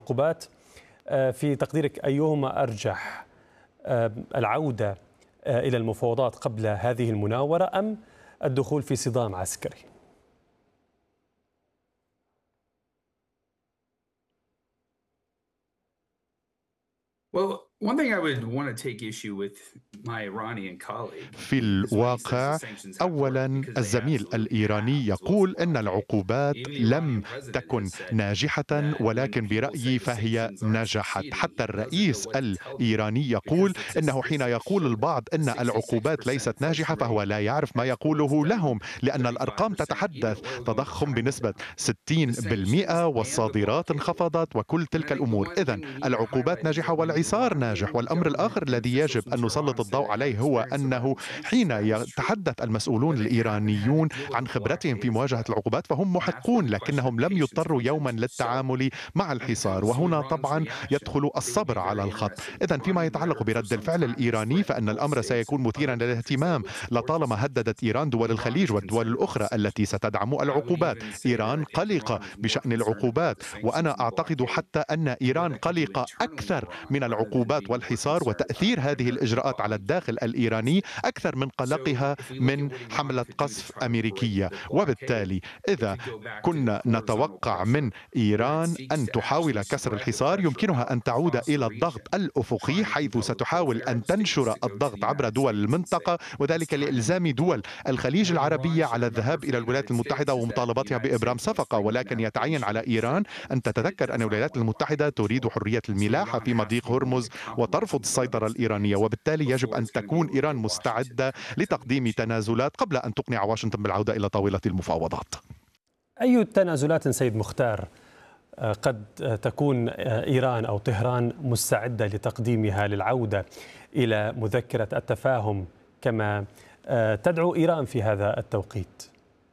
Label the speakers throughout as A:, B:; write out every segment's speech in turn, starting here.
A: العقوبات في تقديرك أيهما أرجح، العودة إلى المفاوضات قبل هذه المناورة أم الدخول في صدام عسكري؟
B: في الواقع أولا الزميل الإيراني يقول أن العقوبات لم تكن ناجحة، ولكن برأيي فهي نجحت. حتى الرئيس الإيراني يقول أنه حين يقول البعض أن العقوبات ليست ناجحة فهو لا يعرف ما يقوله لهم، لأن الأرقام تتحدث تضخم بنسبة 60% والصادرات انخفضت وكل تلك الأمور. إذن العقوبات ناجحة والعصار ناجح. والأمر الآخر الذي يجب أن نسلط الضوء عليه هو أنه حين يتحدث المسؤولون الإيرانيون عن خبرتهم في مواجهة العقوبات فهم محقون، لكنهم لم يضطروا يوما للتعامل مع الحصار، وهنا طبعا يدخل الصبر على الخط. إذن فيما يتعلق برد الفعل الإيراني فإن الأمر سيكون مثيرا للاهتمام لطالما هددت إيران دول الخليج والدول الأخرى التي ستدعم العقوبات. إيران قلقة بشأن العقوبات، وأنا أعتقد حتى أن إيران قلقة أكثر من العقوبات والحصار وتأثير هذه الإجراءات على الداخل الإيراني أكثر من قلقها من حملة قصف أمريكية. وبالتالي إذا كنا نتوقع من إيران أن تحاول كسر الحصار يمكنها أن تعود إلى الضغط الأفقي، حيث ستحاول أن تنشر الضغط عبر دول المنطقة، وذلك لإلزام دول الخليج العربية على الذهاب إلى الولايات المتحدة ومطالبتها بإبرام صفقة. ولكن يتعين على إيران أن تتذكر أن الولايات المتحدة تريد حرية الملاحة في مضيق هرمز وترفض السيطرة الإيرانية، وبالتالي يجب أن تكون إيران مستعدة لتقديم تنازلات قبل أن تقنع واشنطن بالعودة إلى طاولة المفاوضات.
A: أي تنازلات سيد مختار قد تكون إيران أو طهران مستعدة لتقديمها للعودة إلى مذكرة التفاهم كما تدعو إيران في هذا التوقيت؟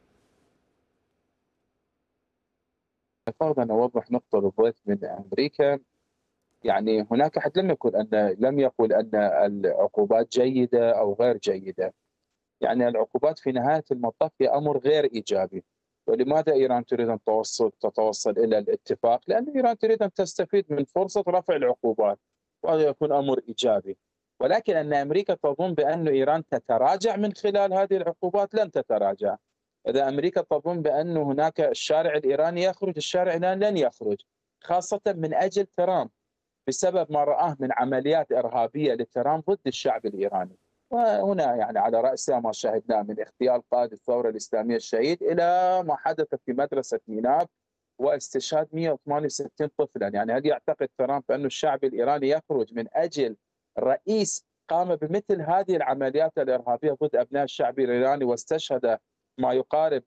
C: فرضا أوضح نقطة بالضبط من أمريكا. يعني هناك حد لم يقل أن العقوبات جيدة أو غير جيدة. يعني العقوبات في نهاية المطاف هي أمر غير إيجابي. ولماذا إيران تريد أن تتوصل إلى الاتفاق؟ لأن إيران تريد أن تستفيد من فرصة رفع العقوبات، وهذا يكون أمر إيجابي. ولكن أن أمريكا تظن بأن إيران تتراجع من خلال هذه العقوبات، لن تتراجع. إذا أمريكا تظن بأن هناك الشارع الإيراني يخرج، الشارع الإيراني لن يخرج، خاصة من أجل ترامب، بسبب ما رآه من عمليات إرهابية لترامب ضد الشعب الإيراني. وهنا يعني على رأسها ما شاهدناه من اغتيال قائد الثورة الإسلامية الشهيد إلى ما حدث في مدرسة ميناب واستشهاد 168 طفلا. يعني هل يعتقد ترامب أن الشعب الإيراني يخرج من أجل رئيس قام بمثل هذه العمليات الإرهابية ضد أبناء الشعب الإيراني واستشهد ما يقارب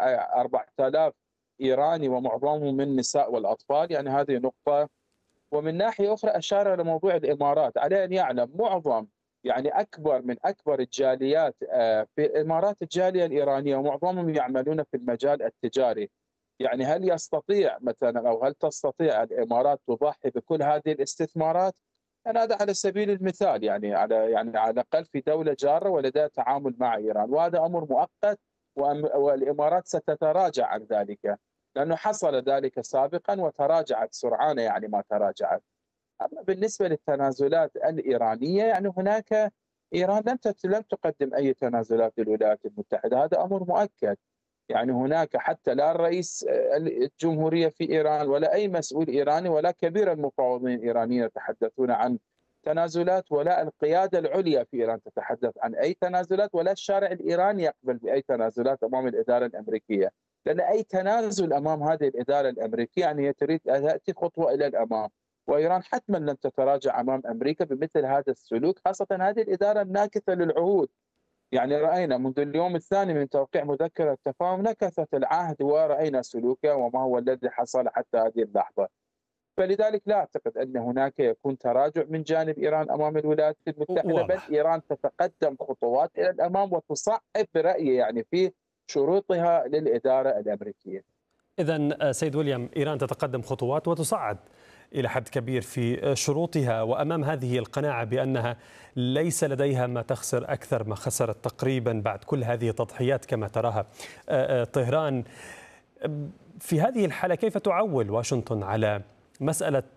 C: 4000 إيراني ومعظمهم من النساء والأطفال؟ يعني هذه نقطة. ومن ناحية أخرى أشار إلى موضوع الإمارات. عليه أن يعلم معظم يعني أكبر الجاليات في الإمارات الجالية الإيرانية، ومعظمهم يعملون في المجال التجاري. يعني هل يستطيع مثلا أو هل تستطيع الإمارات تضحي بكل هذه الاستثمارات؟ أنا هذا على سبيل المثال، على الأقل في دولة جارة ولديها تعامل مع إيران، وهذا أمر مؤقت والإمارات ستتراجع عن ذلك، لأنه حصل ذلك سابقا وتراجعت سرعان يعني ما تراجعت. أما بالنسبة للتنازلات الإيرانية، يعني هناك إيران لم تقدم أي تنازلات للولايات المتحدة، هذا أمر مؤكد. يعني هناك حتى لا الرئيس الجمهورية في إيران ولا أي مسؤول إيراني ولا كبير المفاوضين الإيرانيين يتحدثون عن تنازلات، ولا القيادة العليا في إيران تتحدث عن أي تنازلات، ولا الشارع الإيراني يقبل بأي تنازلات أمام الإدارة الأمريكية. لأن أي تنازل أمام هذه الإدارة الأمريكية يعني هي تريد أن تأتي خطوة إلى الأمام، وإيران حتما لن تتراجع أمام أمريكا بمثل هذا السلوك، خاصة هذه الإدارة الناكثة للعهود. يعني رأينا منذ اليوم الثاني من توقيع مذكرة التفاهم نكثت العهد، ورأينا سلوكها وما هو الذي حصل حتى هذه اللحظة. فلذلك لا أعتقد أن هناك يكون تراجع من جانب إيران أمام الولايات المتحدة، بل
A: واضح.
C: إيران تتقدم خطوات إلى الأمام وتصعب برأيي يعني في شروطها للإدارة الأمريكية.
A: إذن سيد ويليام، إيران تتقدم خطوات وتصعد إلى حد كبير في شروطها، وأمام هذه القناعة بأنها ليس لديها ما تخسر أكثر ما خسرت تقريبا بعد كل هذه التضحيات كما تراها طهران. في هذه الحالة كيف تعول واشنطن على مسألة